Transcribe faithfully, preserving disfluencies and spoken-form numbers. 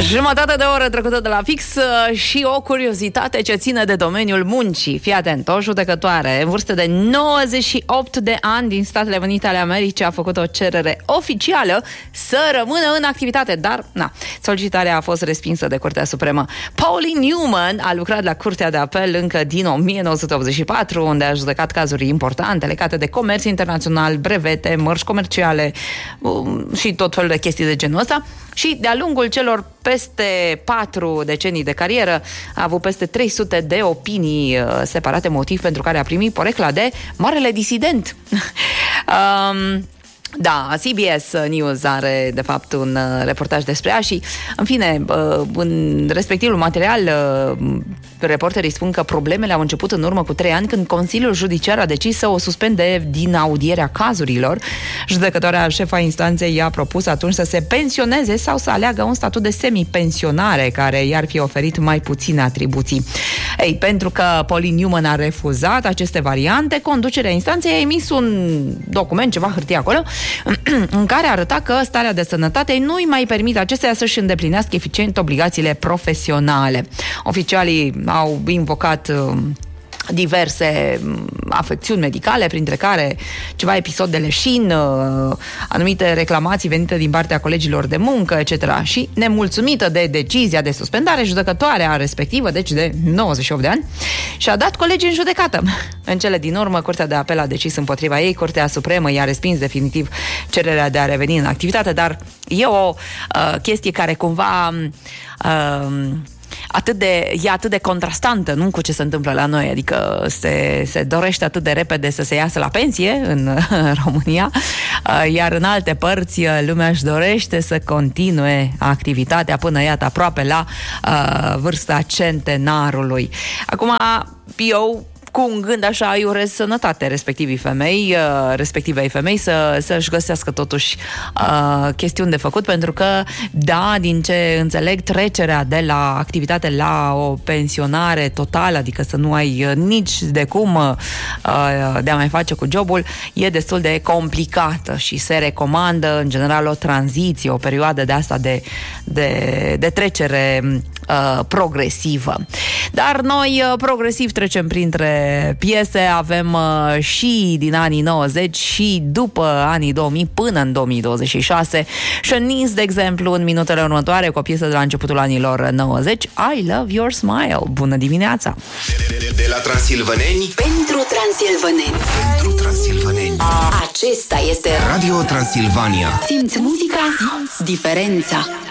Jumătate de oră trecută de la fix și o curiozitate ce ține de domeniul muncii. Fii atent, o judecătoare în vârstă de nouăzeci și opt de ani din Statele Unite ale Americii a făcut o cerere oficială să rămână în activitate, dar na, solicitarea a fost respinsă de Curtea Supremă. Pauline Newman a lucrat la Curtea de Apel încă din o mie nouă sute optzeci și patru, unde a judecat cazuri importante legate de comerț internațional, brevete, mărci comerciale um, și tot felul de chestii de genul ăsta. Și de-a lungul celor peste patru decenii de carieră a avut peste trei sute de opinii uh, separate, motiv pentru care a primit porecla de marele disident. um, Da, C B S News are, de fapt, un uh, reportaj despre ea și, în fine, uh, în respectivul material, uh, reporterii spun că problemele au început în urmă cu trei ani, când Consiliul Judiciar a decis să o suspende din audierea cazurilor. Judecătoarea șefa instanței i-a propus atunci să se pensioneze sau să aleagă un statut de semi-pensionare, care i-ar fi oferit mai puține atribuții. Ei, pentru că Pauline Newman a refuzat aceste variante, conducerea instanței a emis un document, ceva hârtie acolo, în care arăta că starea de sănătate nu îi mai permite acestea să-și îndeplinească eficient obligațiile profesionale. Oficialii au invocat uh, diverse afecțiuni medicale, printre care ceva episod de leșin, uh, anumite reclamații venite din partea colegilor de muncă, et cetera. Și, nemulțumită de decizia de suspendare, judecătoarea respectivă, deci de nouăzeci și opt de ani, și-a dat colegii în judecată. În cele din urmă, Curtea de Apel a decis împotriva ei, Curtea Supremă i-a respins definitiv cererea de a reveni în activitate, dar e o uh, chestie care cumva uh, atât de, e atât de contrastantă, nu, cu ce se întâmplă la noi, adică se, se dorește atât de repede să se iasă la pensie în România, iar în alte părți lumea își dorește să continue activitatea până, iată, aproape la uh, vârsta centenarului. Acum, eu cu un gând așa îi urez sănătate respectivii femei, uh, respectivei femei să, să-și găsească totuși uh, chestiuni de făcut, pentru că, da, din ce înțeleg, trecerea de la activitate la o pensionare totală, adică să nu ai nici de cum uh, de a mai face cu jobul, e destul de complicată și se recomandă în general o tranziție, o perioadă de asta de, de, de trecere uh, progresivă. Dar noi uh, progresiv trecem printre piese, avem uh, și din anii nouăzeci și după anii două mii până în două mii douăzeci și șase. Shanice, de exemplu, în minutele următoare, cu o piesă de la începutul anilor nouăzeci, I Love Your Smile. Bună dimineața! De, de, de la transilvaneni pentru transilvaneni. Pentru transilvaneni. Acesta este Radio Transilvania. Simți muzica, simți diferența.